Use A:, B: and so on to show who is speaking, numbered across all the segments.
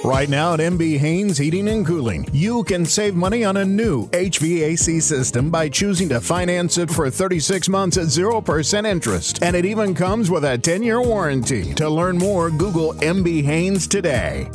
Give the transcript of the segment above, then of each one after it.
A: Right now at MB Haynes Heating and Cooling, you can save money on a new HVAC system by choosing to finance it for 36 months at 0% interest. And it even comes with a 10-year warranty. To learn more, Google MB Haynes today.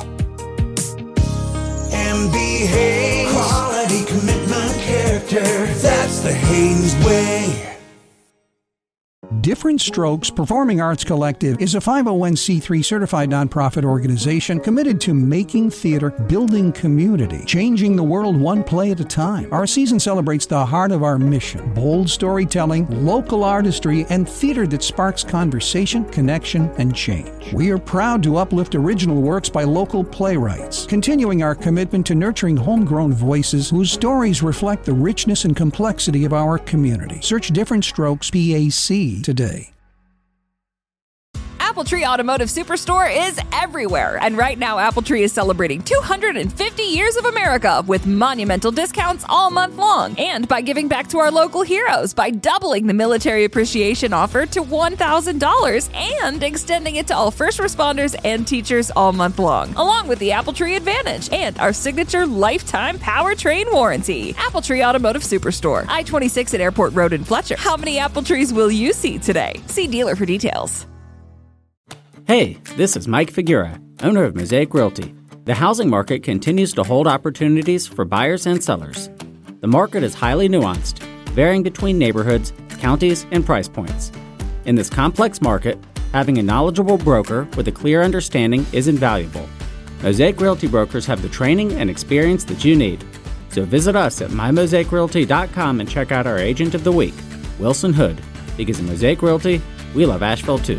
B: MB Haynes. Quality, commitment, character. That's the Haynes way.
C: Different Strokes Performing Arts Collective is a 501c3 certified nonprofit organization committed to making theater, building community, changing the world one play at a time. Our season celebrates the heart of our mission: bold storytelling, local artistry, and theater that sparks conversation, connection, and change. We are proud to uplift original works by local playwrights, continuing our commitment to nurturing homegrown voices whose stories reflect the richness and complexity of our community. Search Different Strokes PAC today.
D: Appletree Automotive Superstore is everywhere. And right now, Appletree is celebrating 250 years of America with monumental discounts all month long. And by giving back to our local heroes by doubling the military appreciation offer to $1,000 and extending it to all first responders and teachers all month long, along with the Appletree Advantage and our signature lifetime powertrain warranty. Appletree Automotive Superstore, I-26 at Airport Road in Fletcher. How many Appletrees will you see today? See dealer for details.
E: Hey, this is Mike Figura, owner of Mosaic Realty. The housing market continues to hold opportunities for buyers and sellers. The market is highly nuanced, varying between neighborhoods, counties, and price points. In this complex market, having a knowledgeable broker with a clear understanding is invaluable. Mosaic Realty brokers have the training and experience that you need. So visit us at mymosaicrealty.com and check out our agent of the week, Wilson Hood, because in Mosaic Realty, we love Asheville too.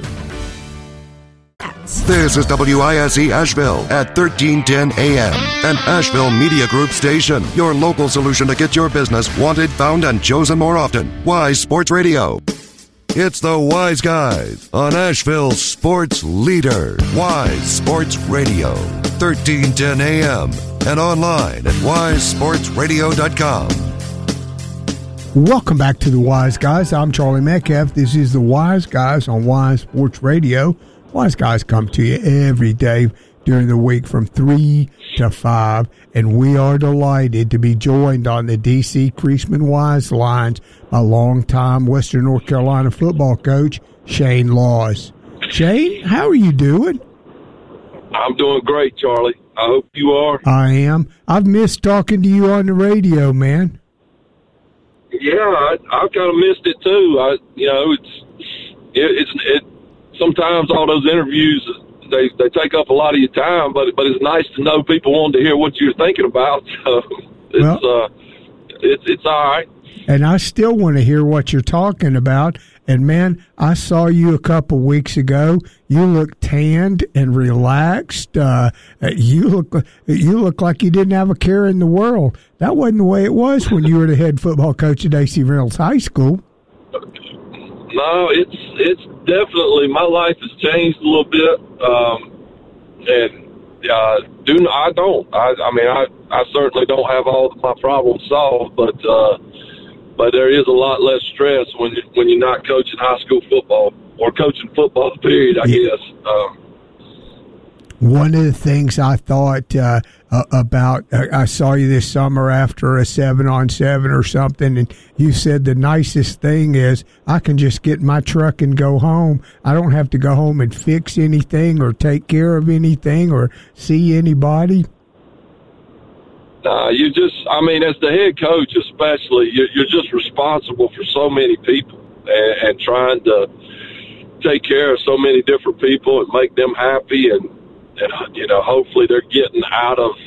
F: This is WISE Asheville at 1310 AM, an Asheville Media Group station. Your local solution to get your business wanted, found, and chosen more often. Wise Sports Radio. It's the Wise Guys on Asheville's sports leader. Wise Sports Radio, 1310 AM, and online at wisesportsradio.com.
G: Welcome back to the Wise Guys. I'm Charlie Metcalf. This is the Wise Guys on Wise Sports Radio. Wise Guys come to you every day during the week from 3 to 5, and we are delighted to be joined on the D.C. Creasman Wise lines by longtime Western North Carolina football coach Shane Laws. Shane, how are you doing?
H: I'm doing great, Charlie. I hope you are.
G: I am. I've missed talking to you on the radio, man.
H: Yeah, I kind of missed it too. It's sometimes all those interviews, they take up a lot of your time, but it's nice to know people want to hear what you're thinking about. So it's all right.
G: And I still want to hear what you're talking about. And man, I saw you a couple weeks ago. You look tanned and relaxed. You look like you didn't have a care in the world. That wasn't the way it was when you were the head football coach at AC Reynolds High School.
H: No, it's definitely, my life has changed a little bit, I certainly don't have all of my problems solved, but there is a lot less stress when you're not coaching high school football or coaching football, period, I guess.
G: One of the things I thought about, I saw you this summer after a 7-on-7 or something, and you said the nicest thing is I can just get in my truck and go home. I don't have to go home and fix anything or take care of anything or see anybody.
H: As the head coach especially, you're just responsible for so many people and trying to take care of so many different people and make them happy and hopefully they're getting out of